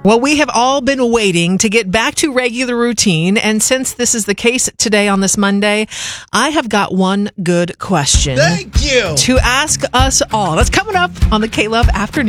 Well, we have all been waiting to get back to regular routine, and since this is the case today on this Monday, I have got one good question. Thank you. To ask us all. That's coming up on the K-Love Afternoon.